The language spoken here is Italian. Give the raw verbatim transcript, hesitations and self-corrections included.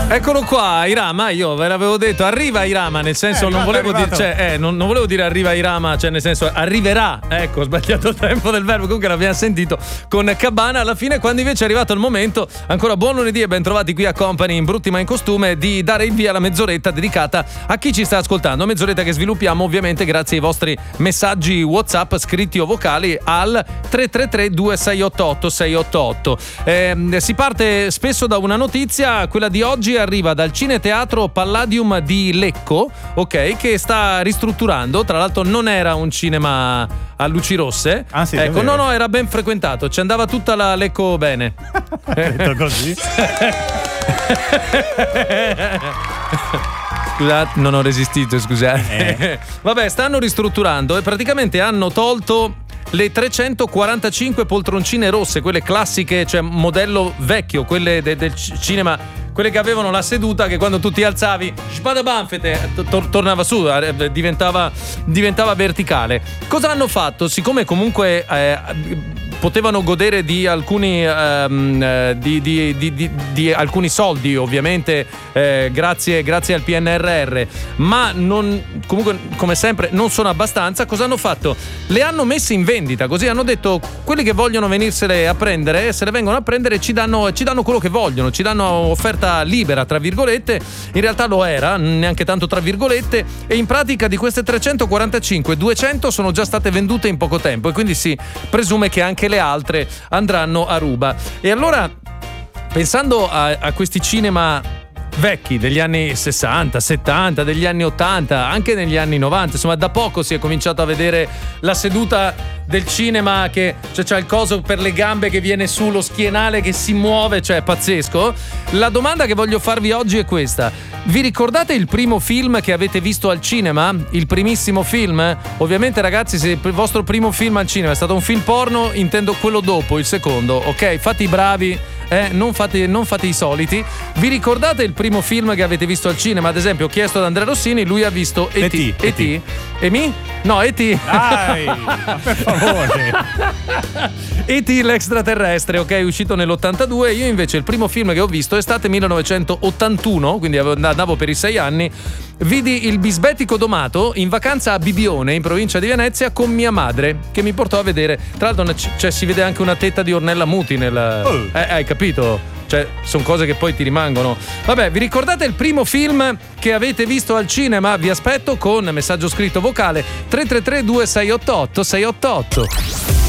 Eccolo qua, Irama, io ve l'avevo detto, arriva Irama, nel senso Eh, non volevo dire, arrivato. cioè, eh, non, non volevo dire arriva Irama, cioè nel senso arriverà, ecco, ho sbagliato il tempo del verbo, comunque l'abbiamo sentito con Cabana alla fine, quando invece è arrivato il momento, ancora buon lunedì e ben trovati qui a Company in brutti ma in costume, di dare il via alla mezz'oretta dedicata a chi ci sta ascoltando, mezz'oretta che sviluppiamo ovviamente grazie ai vostri messaggi WhatsApp scritti o vocali al tre tre tre due sei otto otto sei otto otto. Eh, si parte spesso da una notizia, quella di oggi arriva dal Cineteatro Palladium di Lecco, ok, che sta ristrutturando, tra l'altro non era un cinema a luci rosse, ah, sì, ecco, no no, era ben frequentato, ci andava tutta la Lecco bene. Detto così. Scusate, non ho resistito, scusate. Eh. Vabbè, stanno ristrutturando e praticamente hanno tolto le trecentoquarantacinque poltroncine rosse, quelle classiche, cioè modello vecchio, quelle de- del c- cinema, quelle che avevano la seduta che quando tu ti alzavi, spada banfete, to- tornava su, eh, diventava, diventava verticale. Cosa hanno fatto? Siccome comunque eh, potevano godere di alcuni ehm, di, di, di, di, di alcuni soldi, ovviamente eh, grazie, grazie al P N R R, ma non, comunque come sempre non sono abbastanza, cosa hanno fatto? Le hanno messe in vendita, così hanno detto quelli che vogliono venirsele a prendere, se le vengono a prendere ci danno, ci danno quello che vogliono, ci danno offerta libera tra virgolette, in realtà lo era, neanche tanto tra virgolette, e in pratica di queste trecentoquarantacinque duecento sono già state vendute in poco tempo e quindi si presume che anche le altre andranno a ruba. E allora, pensando a, a questi cinema vecchi degli anni sessanta, settanta, degli anni ottanta, anche negli anni novanta, insomma da poco si è cominciato a vedere la seduta del cinema che cioè c'ha il coso per le gambe che viene su, lo schienale che si muove, cioè è pazzesco. La domanda che voglio farvi oggi è questa: vi ricordate il primo film che avete visto al cinema? Il primissimo film? Ovviamente ragazzi, se il vostro primo film al cinema è stato un film porno, intendo quello dopo, il secondo, ok? Fate i bravi. Eh, non fate, non fate i soliti. Vi ricordate il primo film che avete visto al cinema? Ad esempio, ho chiesto ad Andrea Rossini, lui ha visto E T. E T? E mi? No, E T. Dai, ma per favore. E T l'extraterrestre, ok, è uscito nell'ottantadue. Io invece il primo film che ho visto è estate millenovecentottantuno, quindi andavo per i sei anni. Vidi Il bisbetico domato in vacanza a Bibione, in provincia di Venezia, con mia madre, che mi portò a vedere. Tra l'altro cioè, si vede anche una tetta di Ornella Muti nel... Oh. Eh, hai capito? Cioè, sono cose che poi ti rimangono. Vabbè, vi ricordate il primo film che avete visto al cinema? Vi aspetto con messaggio scritto vocale tre tre tre due sei otto otto sei otto otto.